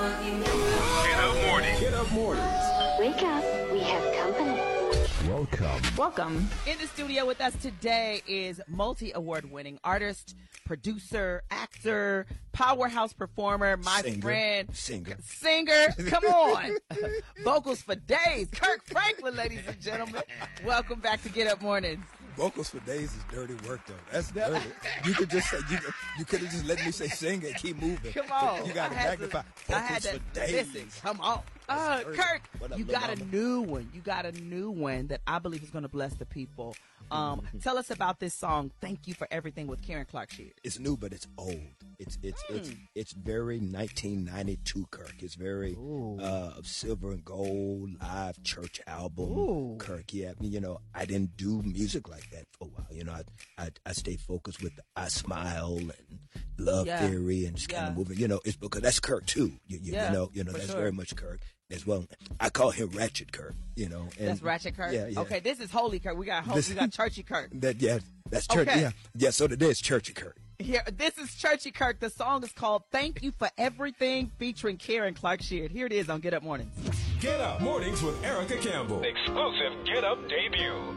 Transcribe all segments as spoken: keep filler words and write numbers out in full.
Get up morning. Get up mornings. Wake up. We have company. Welcome. Welcome. In the studio with us today is multi-award winning artist, producer, actor, powerhouse performer, my singer, friend. Singer. Singer. Come on. Vocals for days. Kirk Franklin, ladies and gentlemen. Welcome back to Get Up Mornings. Vocals for days is dirty work, though. That's dirty. You could just say, you, you could have just let me say singer and keep moving. Come on. You got to magnify. To, I had vocals to for days. listen. Come on. Uh, Kirk, you got a new one. You got a new one that I believe is going to bless the people. Um, tell us about this song, Thank You for Everything, with Karen Clark Sheard. It's new, but it's old. It's it's mm. it's it's very nineteen ninety-two, Kirk. It's very uh, silver and gold live church album, Ooh. Kirk. Yeah, I mean, you know, I didn't do music like that for a while. You know, I I, I stayed focused with the I Smile and Love yeah. Theory and just yeah. kind of moving. You know, it's because that's Kirk too. You, you, yeah, you know, you know, that's sure. very much Kirk as well. I call him Ratchet Kirk. You know, and that's Ratchet Kirk. Yeah, yeah. Okay, this is Holy Kirk. We got holy, this, we got Churchy Kirk. That yeah, that's church. Okay. Yeah, yeah. So today is Churchy Kirk. Here, this is Churchy Kirk. The song is called Thank You for Everything, featuring Karen Clark Sheard. Here it is on Get Up Mornings. Get Up Mornings with Erica Campbell. Exclusive Get Up debut.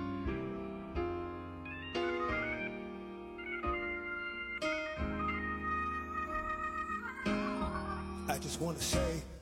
I just want to say